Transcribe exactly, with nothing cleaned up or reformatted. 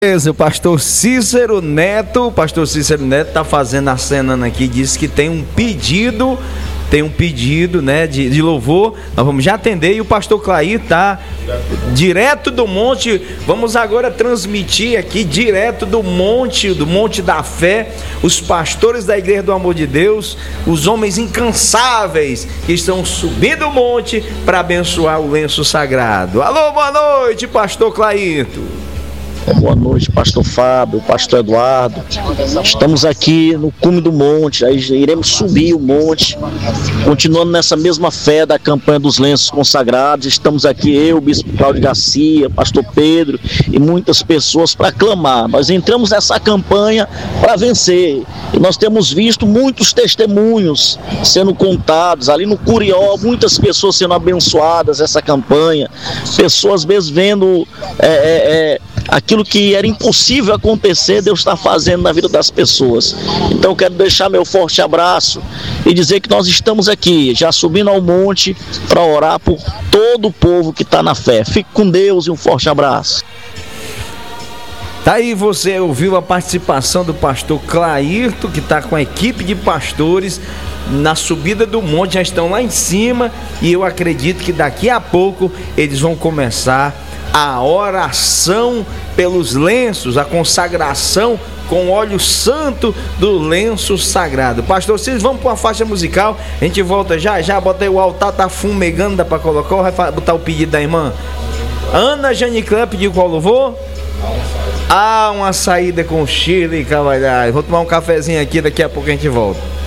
O pastor Cícero Neto, o pastor Cícero Neto está fazendo a cena aqui, diz que tem um pedido, tem um pedido, né, de, de louvor. Nós vamos já atender e o pastor Clair está direto do monte. Vamos agora transmitir aqui direto do monte, do Monte da Fé, os pastores da Igreja do Amor de Deus, os homens incansáveis que estão subindo o monte para abençoar o lenço sagrado. Alô, boa noite, pastor Clairto. Boa noite, pastor Fábio, pastor Eduardo. Estamos aqui no cume do monte, aí iremos subir o monte, continuando nessa mesma fé da campanha dos lenços consagrados. Estamos aqui, eu, o bispo Cláudio Garcia, pastor Pedro e muitas pessoas para clamar. Nós entramos nessa campanha para vencer e nós temos visto muitos testemunhos sendo contados ali no Curió, muitas pessoas sendo abençoadas essa campanha, pessoas mesmo vendo é, é, é, aquilo que era impossível acontecer, Deus está fazendo na vida das pessoas. Então eu quero deixar meu forte abraço e dizer que nós estamos aqui, já subindo ao monte, para orar por todo o povo que está na fé. Fique com Deus e um forte abraço. Tá aí, você ouviu a participação do pastor Clairto, que está com a equipe de pastores na subida do monte, já estão lá em cima, e eu acredito que daqui a pouco eles vão começar a oração pelos lenços, a consagração com óleo santo do lenço sagrado. Pastor, vocês vão para uma faixa musical, a gente volta já, já, bota aí, o altar tá fumegando, dá para colocar, ou vai botar o pedido da irmã? Ana Jane Clã pediu qual louvor? Ah, uma saída com Chile, cavalhar. Vou tomar um cafezinho aqui, daqui a pouco a gente volta.